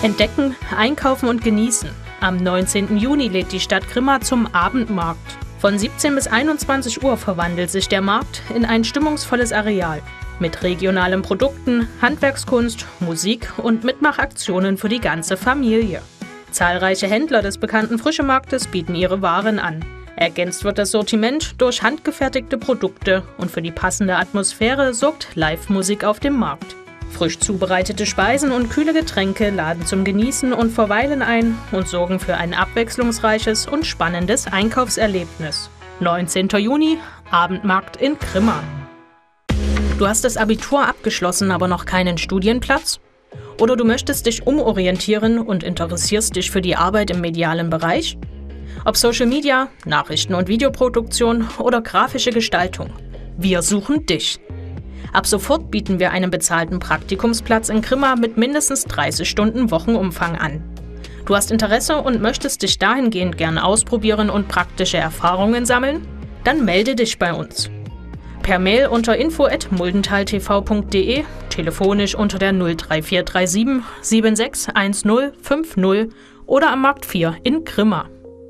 Entdecken, einkaufen und genießen. Am 19. Juni lädt die Stadt Grimma zum Abendmarkt. Von 17 bis 21 Uhr verwandelt sich der Markt in ein stimmungsvolles Areal mit regionalen Produkten, Handwerkskunst, Musik und Mitmachaktionen für die ganze Familie. Zahlreiche Händler des bekannten Frischemarktes bieten ihre Waren an. Ergänzt wird das Sortiment durch handgefertigte Produkte und für die passende Atmosphäre sorgt Live-Musik auf dem Markt. Frisch zubereitete Speisen und kühle Getränke laden zum Genießen und Verweilen ein und sorgen für ein abwechslungsreiches und spannendes Einkaufserlebnis. 19. Juni, Abendmarkt in Grimma. Du hast das Abitur abgeschlossen, aber noch keinen Studienplatz? Oder du möchtest dich umorientieren und interessierst dich für die Arbeit im medialen Bereich? Ob Social Media, Nachrichten- und Videoproduktion oder grafische Gestaltung. Wir suchen dich. Ab sofort bieten wir einen bezahlten Praktikumsplatz in Grimma mit mindestens 30 Stunden Wochenumfang an. Du hast Interesse und möchtest dich dahingehend gern ausprobieren und praktische Erfahrungen sammeln? Dann melde dich bei uns. Per Mail unter info@muldentaltv.de, telefonisch unter der 03437 761050 oder am Markt 4 in Grimma.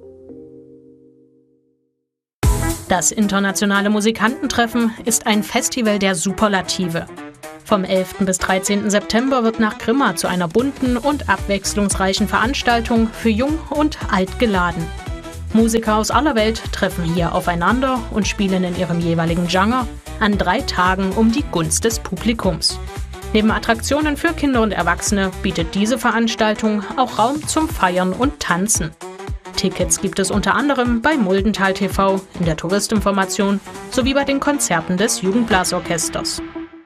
Das internationale Musikantentreffen ist ein Festival der Superlative. Vom 11. bis 13. September wird nach Grimma zu einer bunten und abwechslungsreichen Veranstaltung für Jung und Alt geladen. Musiker aus aller Welt treffen hier aufeinander und spielen in ihrem jeweiligen Genre an 3 Tagen um die Gunst des Publikums. Neben Attraktionen für Kinder und Erwachsene bietet diese Veranstaltung auch Raum zum Feiern und Tanzen. Tickets gibt es unter anderem bei Muldental TV, in der Touristinformation sowie bei den Konzerten des Jugendblasorchesters.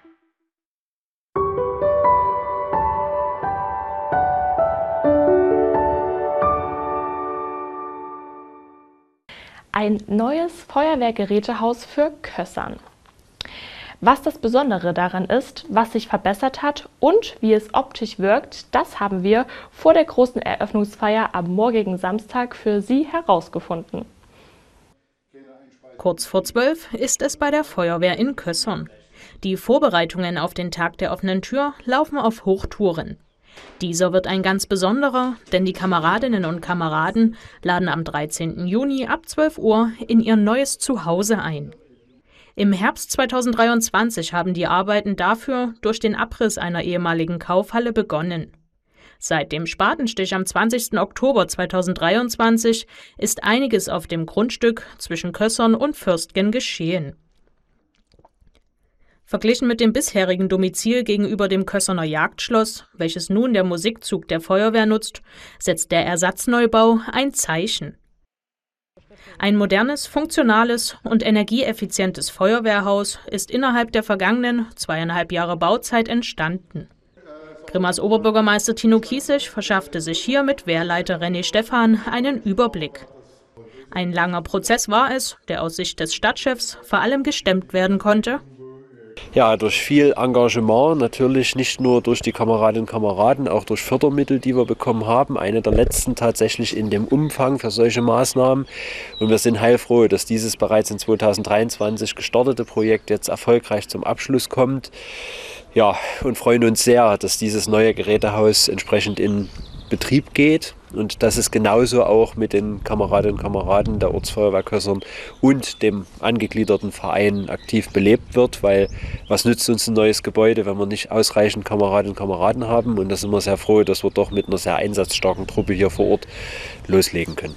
Ein neues Feuerwehrgerätehaus für Kössern. Was das Besondere daran ist, was sich verbessert hat und wie es optisch wirkt, das haben wir vor der großen Eröffnungsfeier am morgigen Samstag für Sie herausgefunden. Kurz vor 12 ist es bei der Feuerwehr in Kössern. Die Vorbereitungen auf den Tag der offenen Tür laufen auf Hochtouren. Dieser wird ein ganz besonderer, denn die Kameradinnen und Kameraden laden am 13. Juni ab 12 Uhr in ihr neues Zuhause ein. Im Herbst 2023 haben die Arbeiten dafür durch den Abriss einer ehemaligen Kaufhalle begonnen. Seit dem Spatenstich am 20. Oktober 2023 ist einiges auf dem Grundstück zwischen Kössern und Fürstgen geschehen. Verglichen mit dem bisherigen Domizil gegenüber dem Kösserner Jagdschloss, welches nun der Musikzug der Feuerwehr nutzt, setzt der Ersatzneubau ein Zeichen. Ein modernes, funktionales und energieeffizientes Feuerwehrhaus ist innerhalb der vergangenen 2,5 Jahre Bauzeit entstanden. Grimmas Oberbürgermeister Tino Kiesig verschaffte sich hier mit Wehrleiter René Stephan einen Überblick. Ein langer Prozess war es, der aus Sicht des Stadtchefs vor allem gestemmt werden konnte. Ja, durch viel Engagement, natürlich nicht nur durch die Kameradinnen und Kameraden, auch durch Fördermittel, die wir bekommen haben. Eine der letzten tatsächlich in dem Umfang für solche Maßnahmen. Und wir sind heilfroh, dass dieses bereits in 2023 gestartete Projekt jetzt erfolgreich zum Abschluss kommt. Ja, und freuen uns sehr, dass dieses neue Gerätehaus entsprechend in Betrieb geht und dass es genauso auch mit den Kameradinnen und Kameraden der Ortsfeuerwehr Kössern und dem angegliederten Verein aktiv belebt wird, weil was nützt uns ein neues Gebäude, wenn wir nicht ausreichend Kameradinnen und Kameraden haben, und da sind wir sehr froh, dass wir doch mit einer sehr einsatzstarken Truppe hier vor Ort loslegen können.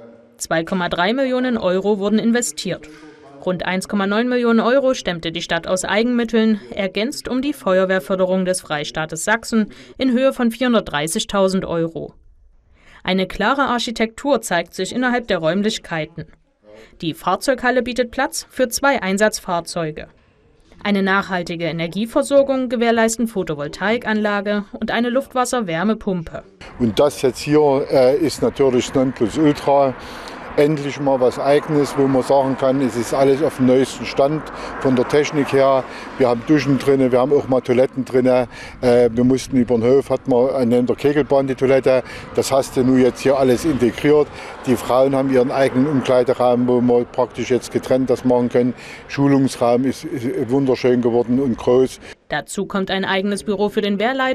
2,3 Millionen Euro wurden investiert. Rund 1,9 Millionen Euro stemmte die Stadt aus Eigenmitteln, ergänzt um die Feuerwehrförderung des Freistaates Sachsen in Höhe von 430.000 Euro. Eine klare Architektur zeigt sich innerhalb der Räumlichkeiten. Die Fahrzeughalle bietet Platz für 2 Einsatzfahrzeuge. Eine nachhaltige Energieversorgung gewährleisten Photovoltaikanlage und eine Luftwasser-Wärmepumpe. Und das jetzt hier ist natürlich Nonplusultra. Endlich mal was Eigenes, wo man sagen kann, es ist alles auf dem neuesten Stand von der Technik her. Wir haben Duschen drin, wir haben auch mal Toiletten drin. Wir mussten über den Hof, hat man neben der Kegelbahn die Toilette. Das hast du nun jetzt hier alles integriert. Die Frauen haben ihren eigenen Umkleideraum, wo wir praktisch jetzt getrennt das machen können. Schulungsraum ist wunderschön geworden und groß. Dazu kommt ein eigenes Büro für den Wehrleiter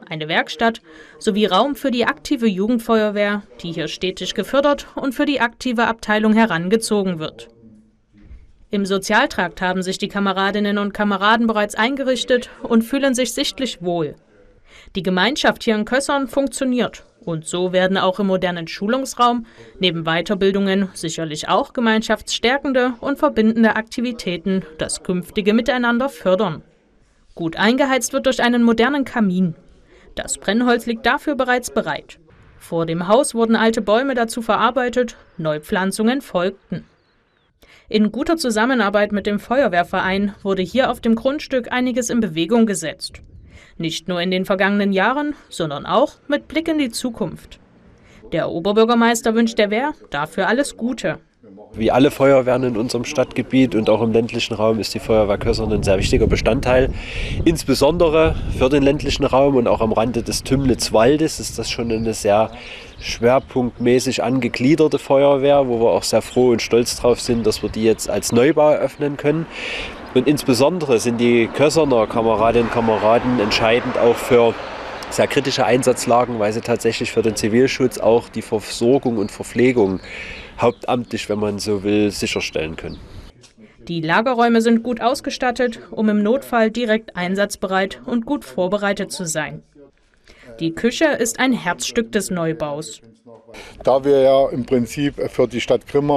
eine Werkstatt sowie Raum für die aktive Jugendfeuerwehr, die hier stetig gefördert und für die aktive Abteilung herangezogen wird. Im Sozialtrakt haben sich die Kameradinnen und Kameraden bereits eingerichtet und fühlen sich sichtlich wohl. Die Gemeinschaft hier in Kössern funktioniert und so werden auch im modernen Schulungsraum neben Weiterbildungen sicherlich auch gemeinschaftsstärkende und verbindende Aktivitäten das künftige Miteinander fördern. Gut eingeheizt wird durch einen modernen Kamin. Das Brennholz liegt dafür bereits bereit. Vor dem Haus wurden alte Bäume dazu verarbeitet, Neupflanzungen folgten. In guter Zusammenarbeit mit dem Feuerwehrverein wurde hier auf dem Grundstück einiges in Bewegung gesetzt. Nicht nur in den vergangenen Jahren, sondern auch mit Blick in die Zukunft. Der Oberbürgermeister wünscht der Wehr dafür alles Gute. Wie alle Feuerwehren in unserem Stadtgebiet und auch im ländlichen Raum ist die Feuerwehr Kössern ein sehr wichtiger Bestandteil. Insbesondere für den ländlichen Raum und auch am Rande des Tümlitzwaldes ist das schon eine sehr schwerpunktmäßig angegliederte Feuerwehr, wo wir auch sehr froh und stolz drauf sind, dass wir die jetzt als Neubau eröffnen können. Und insbesondere sind die Kösserner Kameradinnen und Kameraden entscheidend auch für sehr kritische Einsatzlagen, weil sie tatsächlich für den Zivilschutz auch die Versorgung und Verpflegung hauptamtlich, wenn man so will, sicherstellen können. Die Lagerräume sind gut ausgestattet, um im Notfall direkt einsatzbereit und gut vorbereitet zu sein. Die Küche ist ein Herzstück des Neubaus. Da wir ja im Prinzip für die Stadt Grimma